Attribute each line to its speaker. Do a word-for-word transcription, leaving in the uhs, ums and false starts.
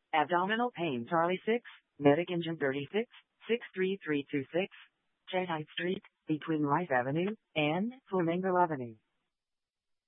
Speaker 1: Abdominal pain Charlie six, Medic Engine thirty-six, six three three two six, Chadite Street, between Rice Avenue and Flamingo Avenue.